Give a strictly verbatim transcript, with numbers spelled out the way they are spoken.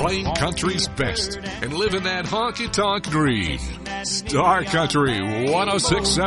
playing country's best and living that honky-tonk dream. Star Country one oh six point seven